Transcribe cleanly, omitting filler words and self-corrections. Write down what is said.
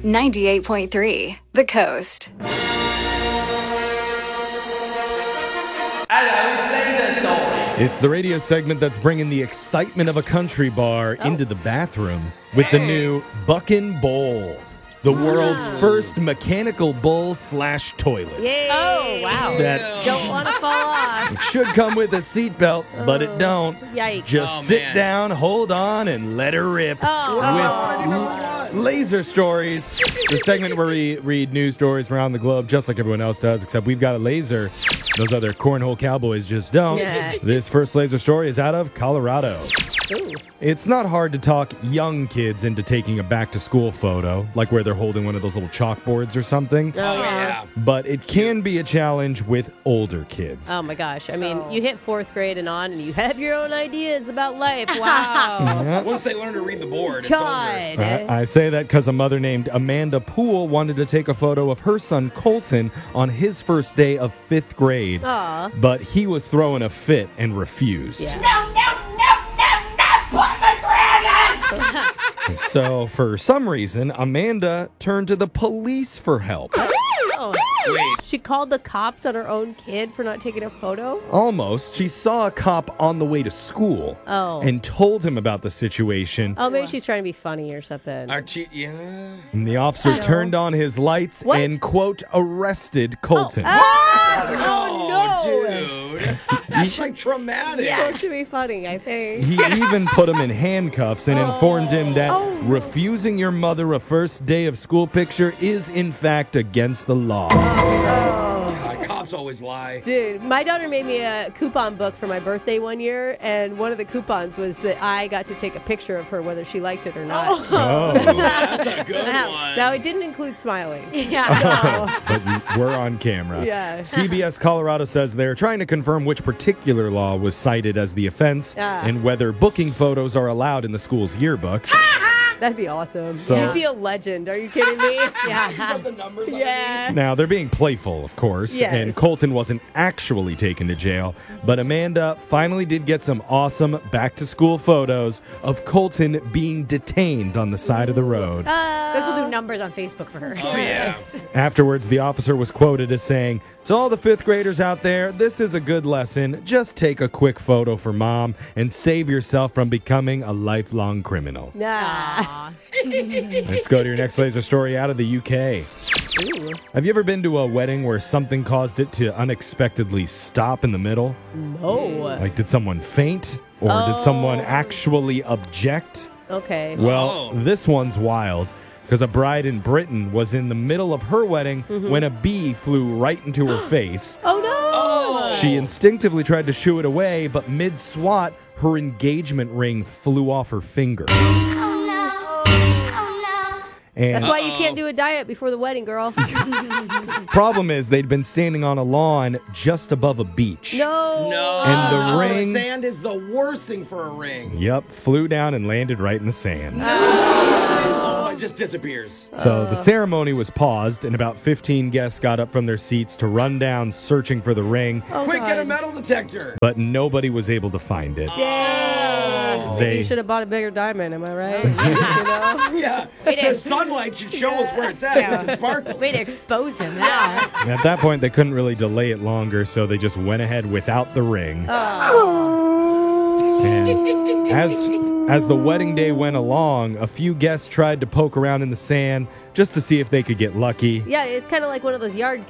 98.3 The Coast. It's the radio segment that's bringing the excitement of a country bar into the bathroom with the new Buckin' Bowl, the world's first mechanical bowl / toilet. Yay. Oh, wow. That Don't want to fall off. it should come with a seatbelt, but it don't. Yikes. Just sit down, hold on, and let her rip. With Laser Stories, the segment where we read news stories around the globe just like everyone else does, except we've got a laser. Those other cornhole cowboys just don't. Yeah. This first laser story is out of Colorado. Ooh. It's not hard to talk young kids into taking a back-to-school photo, like where they're holding one of those little chalkboards or something. Oh, yeah. But it can be a challenge with older kids. Oh, my gosh. I mean, you hit 4th grade and on, and you have your own ideas about life. Wow. Once they learn to read the board, it's God. over. I say that because a mother named Amanda Poole wanted to take a photo of her son Colton on his first day of 5th grade. Aw. But he was throwing a fit and refused. Yeah. So, for some reason, Amanda turned to the police for help. Wait, She called the cops on her own kid for not taking a photo? Almost. She saw a cop on the way to school and told him about the situation. Oh, maybe she's trying to be funny or something. yeah. And the officer turned on his lights What? and, quote, arrested Colton. Oh, no. Dude. That's like traumatic. It's supposed to be funny, I think. He even put him in handcuffs and informed him that refusing your mother a first day of school picture is, in fact, against the law. God, cops always lie. Dude, my daughter made me a coupon book for my birthday one year, and one of the coupons was that I got to take a picture of her whether she liked it or not. Oh, That's a good one. Now, it didn't include smiling. but we're on camera. Yeah. CBS Colorado says they're trying to confirm which particular law was cited as the offense and whether booking photos are allowed in the school's yearbook. That'd be awesome. So- You'd be a legend. Are you kidding me? You got the numbers on Yeah. Now, they're being playful, of course, Yes. and Colton wasn't actually taken to jail, but Amanda finally did get some awesome back-to-school photos of Colton being detained on the side of the road. This will do numbers on Facebook for her. Oh, yeah. Afterwards, the officer was quoted as saying, "To all the 5th graders out there, this is a good lesson. Just take a quick photo for mom and save yourself from becoming a lifelong criminal." Nah. Let's go to your next laser story out of the UK. Ooh. Have you ever been to a wedding where something caused it to unexpectedly stop in the middle? No. Like, did someone faint? Or did someone actually object? Okay. Well, this one's wild. Because a bride in Britain was in the middle of her wedding when a bee flew right into her face. Oh, no. She instinctively tried to shoo it away, but mid-swat, her engagement ring flew off her finger. And That's why you can't do a diet before the wedding, girl. problem is, they'd been standing on a lawn just above a beach. No. No. And the ring- Sand is the worst thing for a ring. Yep, flew down and landed right in the sand. Oh, it just disappears. So the ceremony was paused, and about 15 guests got up from their seats to run down searching for the ring, Oh, Quick, God. get a metal detector. but nobody was able to find it. Dang. Maybe you should have bought a bigger diamond, am I right? You know? Yeah. The sunlight should show us where it's at. Because it sparkles. Way to expose him now. And at that point, they couldn't really delay it longer, so they just went ahead without the ring. And as the wedding day went along, a few guests tried to poke around in the sand just to see if they could get lucky. Yeah, it's kind of like one of those yard